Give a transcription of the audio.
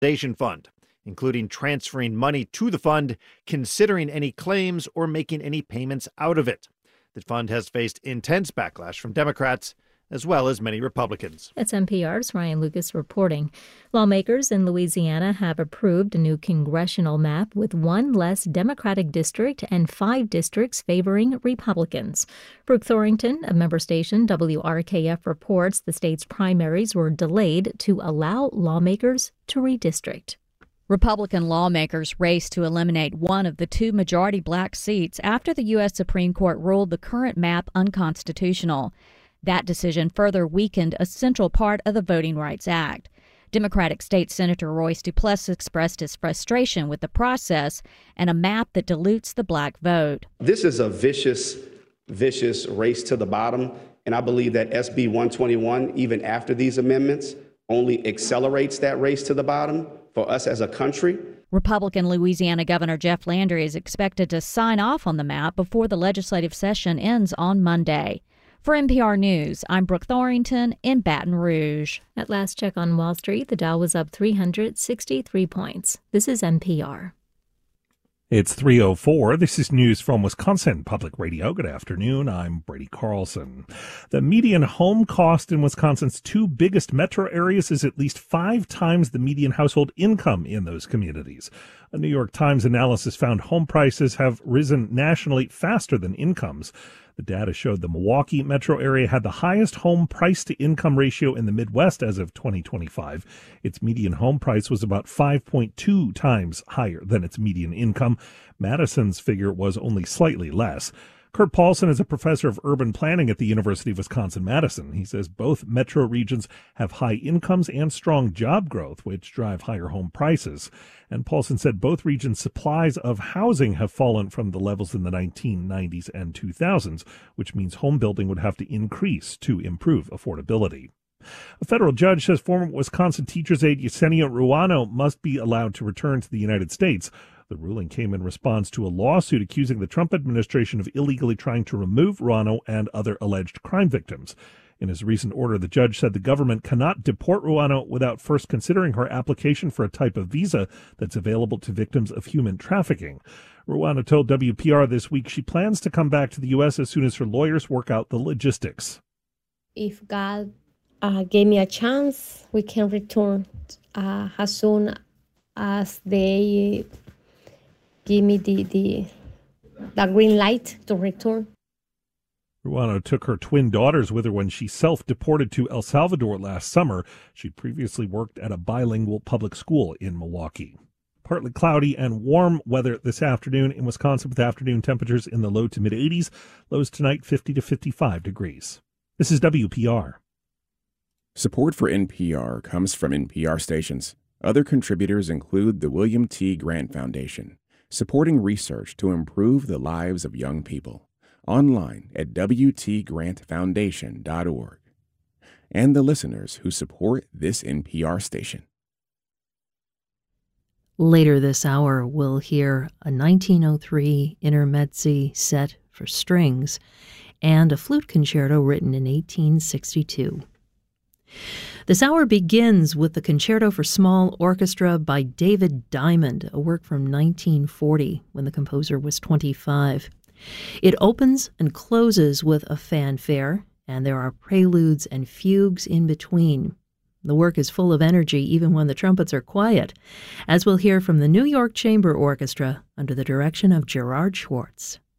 Fund, including transferring money to the fund, considering any claims, or making any payments out of it. The fund has faced intense backlash from Democrats as well as many Republicans. It's NPR's Ryan Lucas reporting. Lawmakers in Louisiana have approved a new congressional map with one less Democratic district and 5 districts favoring Republicans. Brooke Thorington of member station WRKF reports the state's primaries were delayed to allow lawmakers to redistrict. Republican lawmakers raced to eliminate one of the 2 majority black seats after the U.S. Supreme Court ruled the current map unconstitutional. That decision further weakened a central part of the Voting Rights Act. Democratic State Senator Royce Duplessis expressed his frustration with the process and a map that dilutes the black vote. This is a vicious race to the bottom, and I believe that SB 121, even after these amendments, only accelerates that race to the bottom for us as a country. Republican Louisiana Governor Jeff Landry is expected to sign off on the map before the legislative session ends on Monday. For NPR News, I'm Brooke Thorington in Baton Rouge. At last check on Wall Street, the Dow was up 363 points. This is NPR. It's 3:04. This is news from Wisconsin Public Radio. Good afternoon. I'm Brady Carlson. The median home cost in Wisconsin's 2 biggest metro areas is at least 5 times the median household income in those communities. A New York Times analysis found home prices have risen nationally faster than incomes. The data showed the Milwaukee metro area had the highest home price-to-income ratio in the Midwest as of 2025. Its median home price was about 5.2 times higher than its median income. Madison's figure was only slightly less. Kurt Paulson is a professor of urban planning at the University of Wisconsin-Madison. He says both metro regions have high incomes and strong job growth, which drive higher home prices. And Paulson said both regions' supplies of housing have fallen from the levels in the 1990s and 2000s, which means home building would have to increase to improve affordability. A federal judge says former Wisconsin teacher's aide Yesenia Ruano must be allowed to return to the United States. The ruling came in response to a lawsuit accusing the Trump administration of illegally trying to remove Ruano and other alleged crime victims. In his recent order, the judge said the government cannot deport Ruano without first considering her application for a type of visa that's available to victims of human trafficking. Ruano told WPR this week she plans to come back to the U.S. as soon as her lawyers work out the logistics. If God gave me a chance, we can return as soon as they give me the green light to return. Ruano took her twin daughters with her when she self-deported to El Salvador last summer. She'd previously worked at a bilingual public school in Milwaukee. Partly cloudy and warm weather this afternoon in Wisconsin with afternoon temperatures in the low to mid-80s. Lows tonight 50 to 55 degrees. This is WPR. Support for NPR comes from NPR stations. Other contributors include the William T. Grant Foundation, supporting research to improve the lives of young people. Online at wtgrantfoundation.org. And the listeners who support this NPR station. Later this hour, we'll hear a 1903 intermezzi set for strings and a flute concerto written in 1862. This hour begins with the Concerto for Small Orchestra by David Diamond, a work from 1940 when the composer was 25. It opens and closes with a fanfare, and there are preludes and fugues in between. The work is full of energy even when the trumpets are quiet, as we'll hear from the New York Chamber Orchestra under the direction of Gerard Schwartz.